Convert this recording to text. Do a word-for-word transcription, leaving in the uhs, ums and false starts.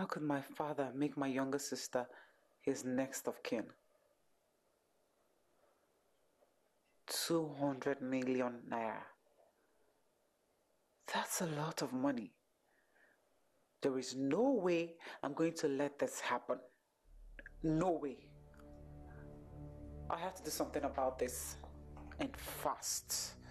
How could my father make my younger sister his next of kin? two hundred million naira. That's a lot of money. There is no way I'm going to let this happen. No way. I have to do something about this. And fast.